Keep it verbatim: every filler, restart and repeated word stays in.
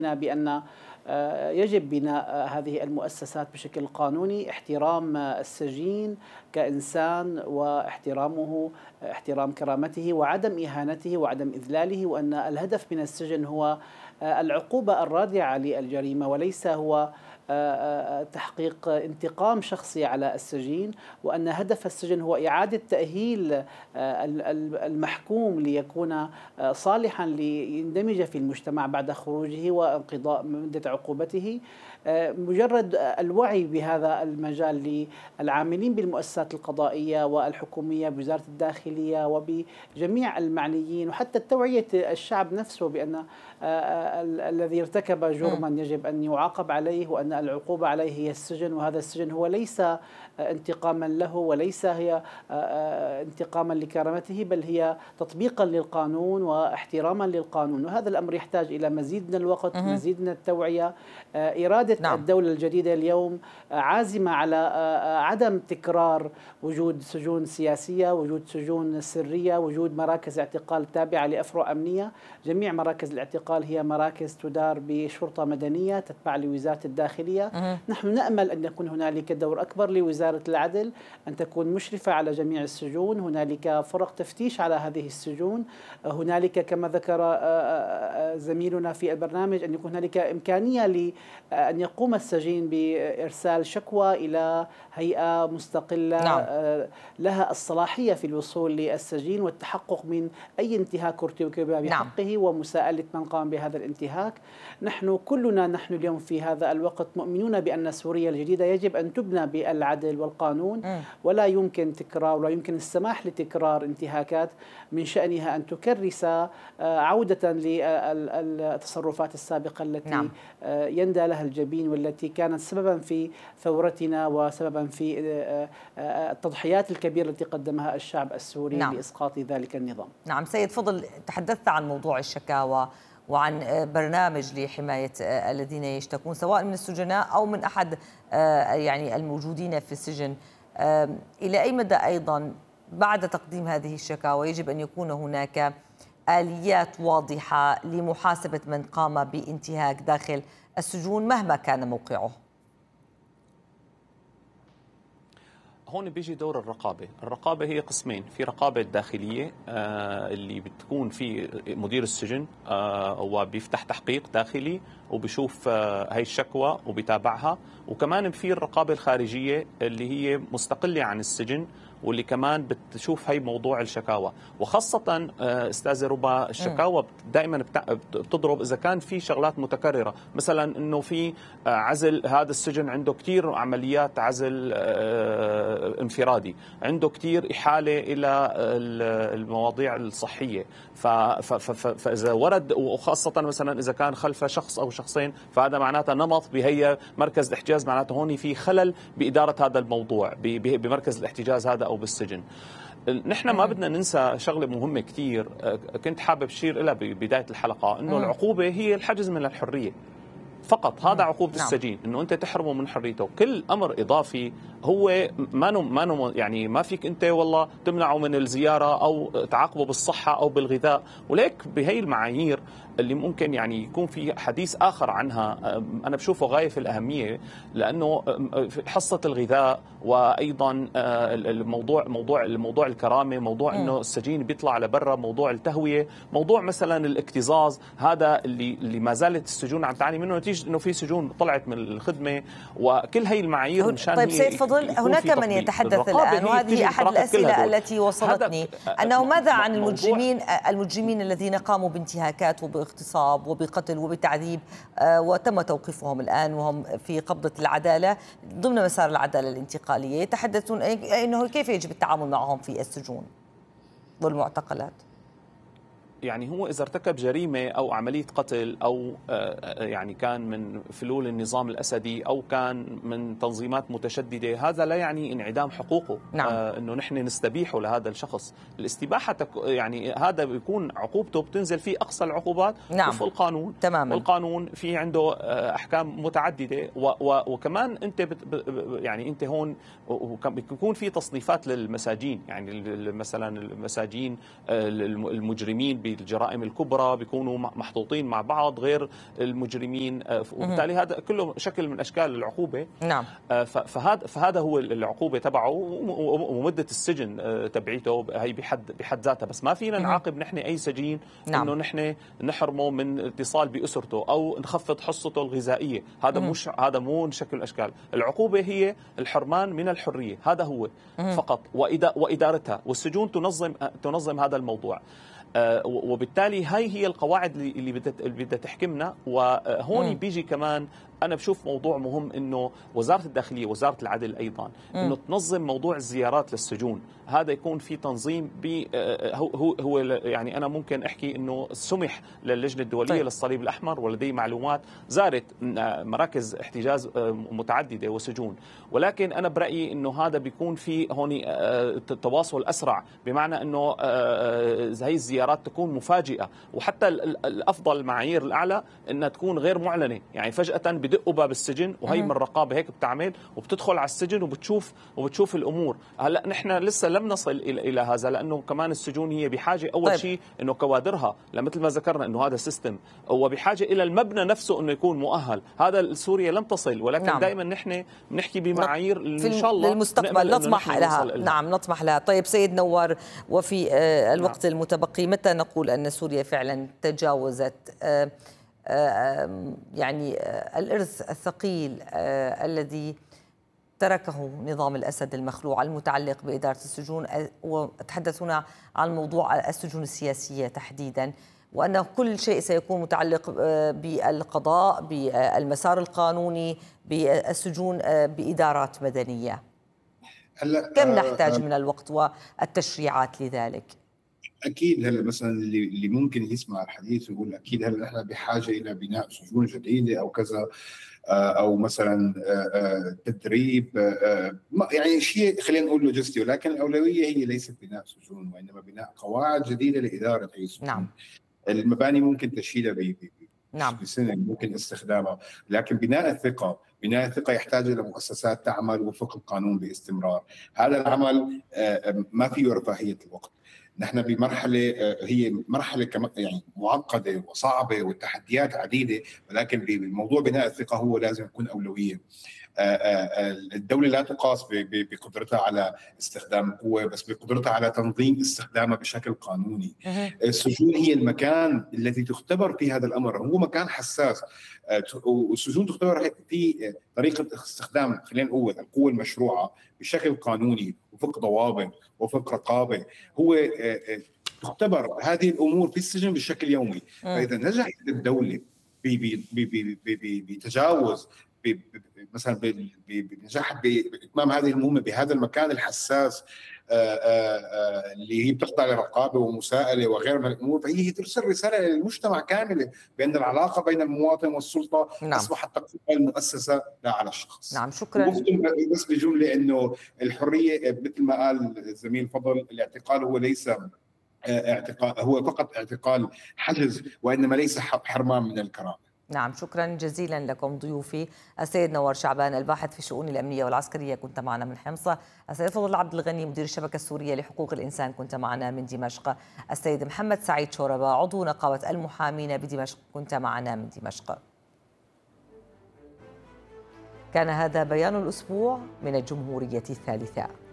بأن يجب بناء هذه المؤسسات بشكل قانوني، احترام السجين كإنسان واحترامه، احترام كرامته وعدم إهانته وعدم إذلاله، وأن الهدف من السجن هو العقوبة الرادعة للجريمة وليس هو تحقيق انتقام شخصي على السجين، وأن هدف السجن هو إعادة تأهيل المحكوم ليكون صالحا ليندمج في المجتمع بعد خروجه وانقضاء مدة عقوبته. مجرد الوعي بهذا المجال للعاملين بالمؤسسات القضائية والحكومية بوزارة الداخلية وبجميع المعنيين، وحتى التوعية الشعب نفسه بأن الذي ارتكب جرما يجب أن يعاقب عليه، وأن العقوبة عليه هي السجن، وهذا السجن هو ليس انتقاما له وليس هي انتقاما لكرامته، بل هي تطبيقا للقانون واحتراما للقانون. وهذا الأمر يحتاج إلى مزيد من الوقت، مزيد من التوعية. إرادة نعم. الدولة الجديدة اليوم عازمة على عدم تكرار وجود سجون سياسية، وجود سجون سرية، وجود مراكز اعتقال تابعة لأفرع أمنية. جميع مراكز الاعتقال هي مراكز تدار بشرطة مدنية تتبع لوزارة الداخلية. أه. نحن نأمل أن يكون هنالك دور أكبر لوزارة العدل، أن تكون مشرفة على جميع السجون. هنالك فرق تفتيش على هذه السجون. هنالك كما ذكر زميلنا في البرنامج أن يكون هنالك إمكانية لأن يقوم السجين بإرسال شكوى إلى هيئة مستقلة نعم. لها الصلاحية في الوصول للسجين والتحقق من أي انتهاك ارتكب بحقه نعم. ومساءلة من قام بهذا الانتهاك. نحن كلنا نحن اليوم في هذا الوقت مؤمنون بأن سوريا الجديدة يجب أن تبنى بالعدل والقانون، م. ولا يمكن تكرار ولا يمكن السماح لتكرار انتهاكات من شأنها أن تكرس عودة للتصرفات السابقة التي نعم. يندى لها الجبين، والتي كانت سببا في ثورتنا وسببا في التضحيات الكبيرة التي قدمها الشعب السوري نعم. لإسقاط ذلك النظام. نعم سيد فضل، تحدثت عن موضوع الشكاوى وعن برنامج لحماية الذين يشتكون سواء من السجناء أو من أحد يعني الموجودين في السجن. إلى أي مدى أيضا بعد تقديم هذه الشكاوى يجب أن يكون هناك آليات واضحة لمحاسبة من قام بانتهاك داخل السجون مهما كان موقعه؟ هون بيجي دور الرقابة. الرقابة هي قسمين، في رقابة داخلية آه اللي بتكون في مدير السجن آه وبيفتح تحقيق داخلي وبيشوف آه هاي الشكوى وبيتابعها، وكمان في الرقابة الخارجية اللي هي مستقلة عن السجن واللي كمان بتشوف هي موضوع الشكاوى. وخاصة استاذ ربا الشكاوى دائما بتضرب إذا كان في شغلات متكررة، مثلا إنه في عزل، هذا السجن عنده كتير عمليات عزل انفرادي، عنده كتير إحالة إلى المواضيع الصحية، فإذا ورد، وخاصة مثلا إذا كان خلف شخص أو شخصين، فهذا معناته نمط بهي مركز الاحتجاز، معناته هون في خلل بإدارة هذا الموضوع بمركز الاحتجاز هذا أو بالسجن. نحن ما بدنا ننسى شغلة مهمة كتير كنت حابب أشير لها ببداية الحلقة، إنه العقوبة هي الحجز من الحرية فقط. هذا عقوبة نعم. السجين، انه انت تحرمه من حريته. كل امر اضافي هو ما نم ما نم يعني ما فيك انت والله تمنعه من الزياره او تعاقبه بالصحه او بالغذاء. وليك بهي المعايير اللي ممكن يعني يكون في حديث اخر عنها، انا بشوفه غايه في الاهميه، لانه حصه الغذاء وايضا الموضوع موضوع الموضوع الكرامه، موضوع انه السجين بيطلع لبرا، موضوع التهويه، موضوع مثلا الاكتظاظ، هذا اللي اللي ما زالت السجون عم تعاني منه نتيجه انه في سجون طلعت من الخدمه. وكل هي المعايير مشان طيب سيد فضل، هناك من يتحدث الان، وهذه احد الاسئله التي وصلتني، انه ماذا عن المجرمين المجرمين الذين قاموا بانتهاكات وباغتصاب وبقتل وبتعذيب وتم توقيفهم الان وهم في قبضه العداله ضمن مسار العداله الانتقاليه، يتحدثون انه كيف يجب التعامل معهم في السجون والمعتقلات؟ يعني هو إذا ارتكب جريمة أو عملية قتل أو يعني كان من فلول النظام الأسدي أو كان من تنظيمات متشددة، هذا لا يعني انعدام حقوقه. نعم. آه إنه نحن نستبيحه لهذا الشخص. الاستباحة يعني هذا بيكون عقوبته بتنزل فيه أقصى العقوبات نعم. وفق القانون تماما. والقانون في عنده أحكام متعددة، وكمان أنت بت يعني أنت هون بيكون في تصنيفات للمساجين، يعني مثلا المساجين المجرمين بالجرائم الكبرى بيكونوا محطوطين مع بعض غير المجرمين، وبالتالي هذا كله شكل من اشكال العقوبه. نعم. فهذا فهذا هو العقوبه تبعه، ومده السجن تبعيته هي بحد بحد ذاتها. بس ما فينا نعاقب نحن اي سجين نعم. انه نحن نحرمه من اتصال باسرته او نخفض حصته الغذائيه، هذا مش هذا مو شكل الاشكال. العقوبه هي الحرمان من الحريه، هذا هو فقط، وادارتها، والسجون تنظم تنظم هذا الموضوع. وبالتالي هاي هي القواعد اللي بدها تحكمنا. وهون بيجي كمان أنا بشوف موضوع مهم، إنه وزارة الداخلية وزارة العدل أيضا إنه تنظم موضوع الزيارات للسجون، هذا يكون في تنظيم ب هو هو يعني أنا ممكن أحكي إنه سمح للجنة الدولية طيب. للصليب الأحمر، ولدي معلومات زارت مراكز احتجاز متعددة وسجون، ولكن أنا برأيي إنه هذا بيكون في هون تواصل أسرع، بمعنى إنه هي الزيارات تكون مفاجئة، وحتى الأفضل المعايير الأعلى إنها تكون غير معلنة، يعني فجأة بدقوا باب السجن، وهي من الرقابه هيك بتعمل، وبتدخل على السجن وبتشوف وبتشوف الامور. هلا نحن لسه لم نصل الى الى هذا، لانه كمان السجون هي بحاجه اول طيب. شيء انه كوادرها، مثل ما ذكرنا انه هذا سيستم، وبحاجه الى المبنى نفسه انه يكون مؤهل. هذا سوريا لم تصل، ولكن نعم. دائما نحن بنحكي بمعايير ان شاء الله للمستقبل نطمح لها. نعم نطمح لها. طيب سيد نوار، وفي الوقت نعم. المتبقي، متى نقول ان سوريا فعلا تجاوزت يعني الإرث الثقيل الذي تركه نظام الأسد المخلوع المتعلق بإدارة السجون، وتحدث هنا عن موضوع السجون السياسية تحديدا، وأن كل شيء سيكون متعلق بالقضاء، بالمسار القانوني، بالسجون بإدارات مدنية. كم نحتاج من الوقت والتشريعات لذلك؟ اكيد هلا مثلا اللي اللي ممكن يسمع الحديث ويقول اكيد هلا احنا بحاجه الى بناء سجون جديده او كذا، او مثلا تدريب، يعني شيء خلينا نقول لوجستي، ولكن الاولويه هي ليست بناء سجون، وانما بناء قواعد جديده لاداره اي سجون. نعم. المباني ممكن تشييدها ب نعم. بسنه، ممكن استخدامها، لكن بناء الثقه بناء الثقه يحتاج الى مؤسسات تعمل وفق القانون باستمرار. هذا العمل ما فيه رفاهيه الوقت. نحن بمرحله هي مرحله يعني معقده وصعبه والتحديات عديده، ولكن بموضوع بناء الثقه هو لازم يكون اولويه. الدوله لا تقاس بقدرتها على استخدام القوه، بس بقدرتها على تنظيم استخدامها بشكل قانوني. السجون هي المكان الذي تختبر فيه هذا الامر، هو مكان حساس، والسجون تختبر في طريقه استخدام خلينا نقول القوه المشروعه بشكل قانوني وفق ضوابط وفق رقابه. هو تختبر هذه الامور في السجن بشكل يومي. فاذا نجحت الدوله بتجاوز مثلا بنجاح باتمام هذه المهمه بهذا المكان الحساس اللي هي بتخضع لرقابه ومساءله وغيرها من الامور، فهي ترسل رساله للمجتمع كامله بان العلاقه بين المواطن والسلطه نعم. اصبحت تقوم على المؤسسه لا على الشخص. نعم شكرا. بس بجمله انه الحريه مثل ما قال الزميل فضل، الاعتقال هو ليس اعتقال، هو فقط اعتقال حجز، وانما ليس حرمان من الكرامه. نعم شكرا جزيلا لكم ضيوفي، السيد نوار شعبان الباحث في الشؤون الأمنية والعسكرية كنت معنا من حمص، السيد فضل عبد الغني مدير الشبكة السورية لحقوق الإنسان كنت معنا من دمشق، السيد محمد سعيد شوربة عضو نقابة المحامين بدمشق كنت معنا من دمشق. كان هذا بيان الأسبوع من الجمهورية الثالثة.